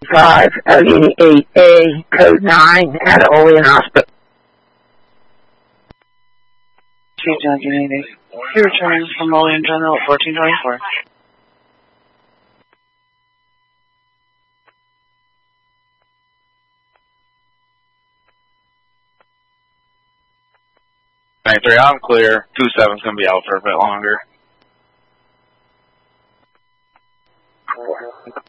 5 of 88A, code 9 at Olean Hospital. Chief Junkie 88. He returns from Olean General at 1424. I'm clear. 27's going to be out for a bit longer.